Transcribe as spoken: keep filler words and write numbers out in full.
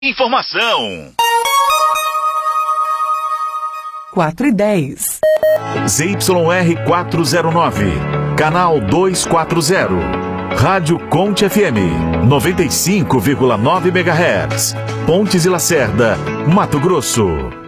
Informação. quatro e dez. Z Y R quatrocentos e nove, canal duzentos e quarenta. Rádio Conte F M, noventa e cinco vírgula nove megahertz. Pontes e Lacerda, Mato Grosso.